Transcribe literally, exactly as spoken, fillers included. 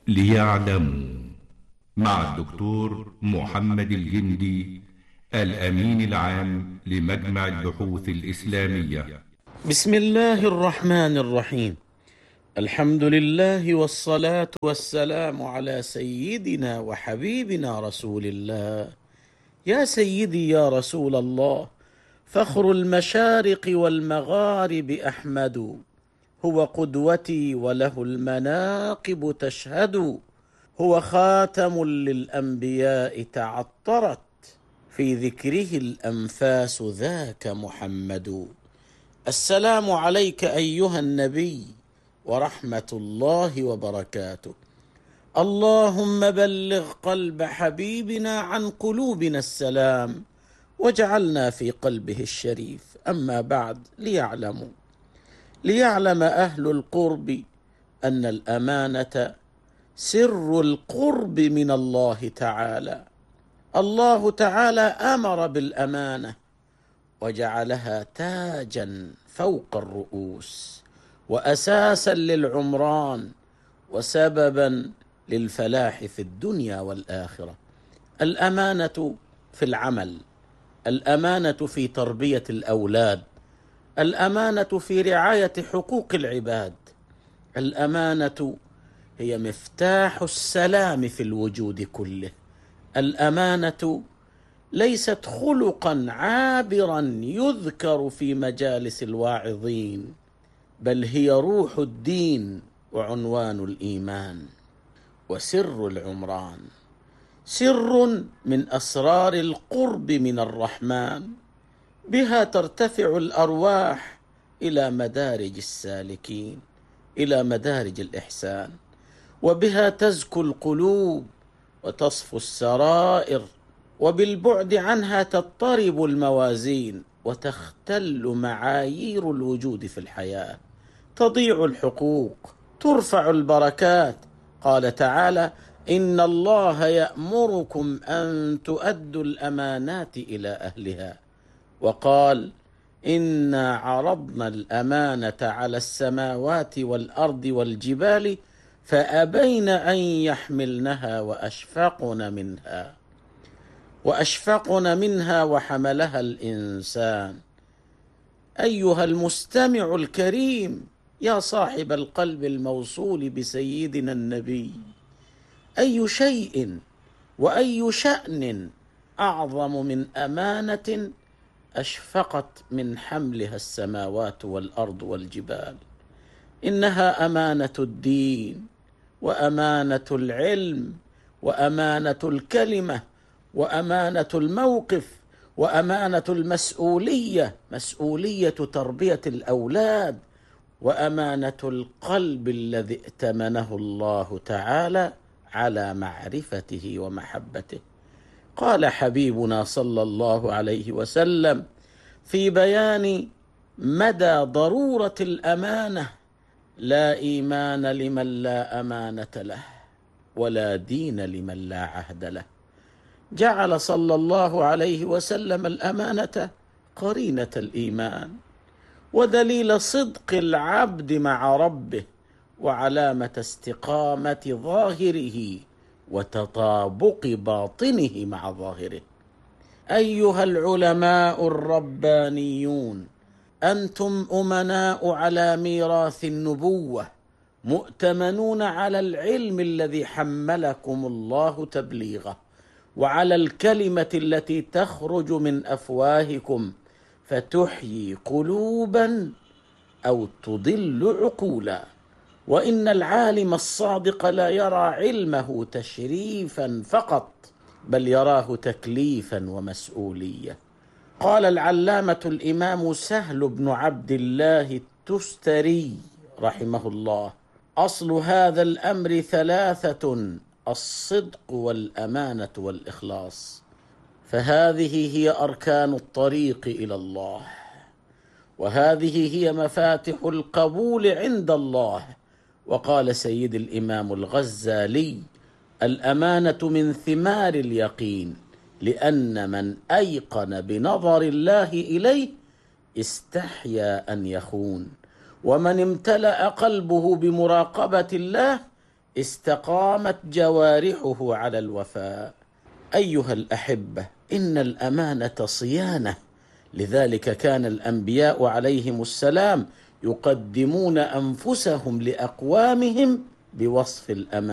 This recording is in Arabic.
ليعلموا مع الدكتور محمد الجندي الأمين العام لمجمع البحوث الإسلامية. بسم الله الرحمن الرحيم. الحمد لله والصلاة والسلام على سيدنا وحبيبنا رسول الله. يا سيدي يا رسول الله، فخر المشارق والمغارب أحمد، هو قدوتي وله المناقب تشهد، هو خاتم للأنبياء تعطرت في ذكره الأنفاس ذاك محمد. السلام عليك أيها النبي ورحمة الله وبركاته. اللهم بلغ قلب حبيبنا عن قلوبنا السلام واجعلنا في قلبه الشريف. أما بعد، ليعلموا ليعلم أهل القرب أن الأمانة سر القرب من الله تعالى. الله تعالى أمر بالأمانة وجعلها تاجا فوق الرؤوس وأساسا للعمران وسببا للفلاح في الدنيا والآخرة. الأمانة في العمل، الأمانة في تربية الأولاد، الأمانة في رعاية حقوق العباد. الأمانة هي مفتاح السلام في الوجود كله. الأمانة ليست خلقا عابرا يذكر في مجالس الواعظين، بل هي روح الدين وعنوان الإيمان وسر العمران، سر من أسرار القرب من الرحمن. بها ترتفع الأرواح إلى مدارج السالكين، إلى مدارج الإحسان، وبها تزكو القلوب وتصفو السرائر، وبالبعد عنها تضطرب الموازين وتختل معايير الوجود في الحياة، تضيع الحقوق، ترفع البركات. قال تعالى: إن الله يأمركم أن تؤدوا الأمانات إلى أهلها. وقال: إنا عرضنا الأمانة على السماوات والأرض والجبال فأبين أن يحملنها وأشفقن منها وأشفقن منها وحملها الإنسان. أيها المستمع الكريم، يا صاحب القلب الموصول بسيدنا النبي، أي شيء وأي شأن أعظم من أمانة أشفقت من حملها السماوات والأرض والجبال؟ إنها أمانة الدين، وأمانة العلم، وأمانة الكلمة، وأمانة الموقف، وأمانة المسؤولية، مسؤولية تربية الأولاد، وأمانة القلب الذي ائتمنه الله تعالى على معرفته ومحبته. قال حبيبنا صلى الله عليه وسلم في بيان مدى ضرورة الأمانة: لا إيمان لمن لا أمانة له، ولا دين لمن لا عهد له. جعل صلى الله عليه وسلم الأمانة قرينة الإيمان، ودليل صدق العبد مع ربه، وعلامة استقامة ظاهره وتطابق باطنه مع ظاهره. أيها العلماء الربانيون، أنتم أمناء على ميراث النبوة، مؤتمنون على العلم الذي حملكم الله تبليغه، وعلى الكلمة التي تخرج من أفواهكم فتحيي قلوبا أو تضل عقولا. وإن العالم الصادق لا يرى علمه تشريفا فقط، بل يراه تكليفا ومسؤولية. قال العلامة الإمام سهل بن عبد الله التستري رحمه الله: أصل هذا الأمر ثلاثة: الصدق والأمانة والإخلاص. فهذه هي أركان الطريق إلى الله، وهذه هي مفاتح القبول عند الله. وقال سيد الإمام الغزالي: الأمانة من ثمار اليقين، لأن من أيقن بنظر الله إليه استحيا أن يخون، ومن امتلأ قلبه بمراقبة الله استقامت جوارحه على الوفاء. أيها الأحبة، إن الأمانة صيانة، لذلك كان الأنبياء عليهم السلام يقدمون أنفسهم لأقوامهم بوصف الأمانة.